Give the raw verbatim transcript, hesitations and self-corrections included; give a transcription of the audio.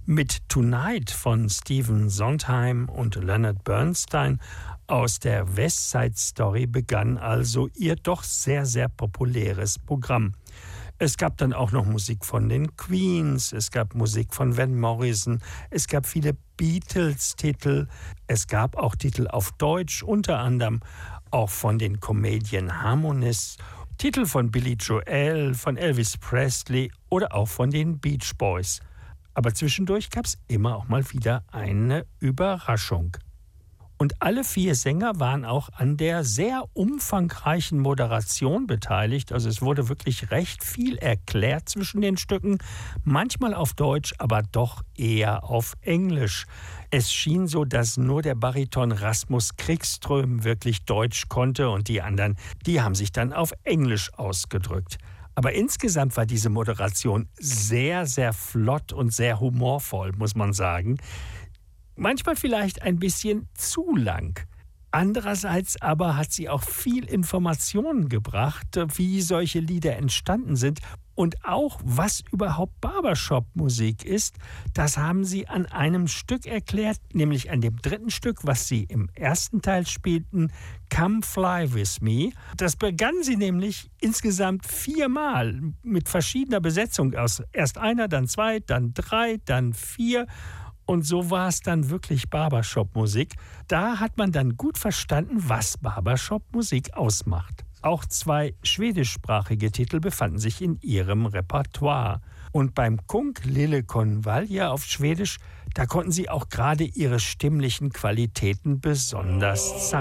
Mit Tonight von Stephen Sondheim und Leonard Bernstein aus der West Side Story begann also ihr doch sehr, sehr populäres Programm. Es gab dann auch noch Musik von den Queens, es gab Musik von Van Morrison, es gab viele Beatles-Titel, es gab auch Titel auf Deutsch, unter anderem auch von den Comedian Harmonists, Titel von Billy Joel, von Elvis Presley oder auch von den Beach Boys. Aber zwischendurch gab es immer auch mal wieder eine Überraschung. Und alle vier Sänger waren auch an der sehr umfangreichen Moderation beteiligt. Also es wurde wirklich recht viel erklärt zwischen den Stücken. Manchmal auf Deutsch, aber doch eher auf Englisch. Es schien so, dass nur der Bariton Rasmus Kriegström wirklich Deutsch konnte und die anderen, die haben sich dann auf Englisch ausgedrückt. Aber insgesamt war diese Moderation sehr, sehr flott und sehr humorvoll, muss man sagen. Manchmal vielleicht ein bisschen zu lang. Andererseits aber hat sie auch viel Informationen gebracht, wie solche Lieder entstanden sind und auch, was überhaupt Barbershop-Musik ist. Das haben sie an einem Stück erklärt, nämlich an dem dritten Stück, was sie im ersten Teil spielten, Come Fly With Me. Das begann sie nämlich insgesamt viermal mit verschiedener Besetzung aus. Erst einer, dann zwei, dann drei, dann vier. Und so war es dann wirklich Barbershop-Musik. Da hat man dann gut verstanden, was Barbershop-Musik ausmacht. Auch zwei schwedischsprachige Titel befanden sich in ihrem Repertoire. Und beim Kung Lille Konvalja auf Schwedisch, da konnten sie auch gerade ihre stimmlichen Qualitäten besonders zeigen.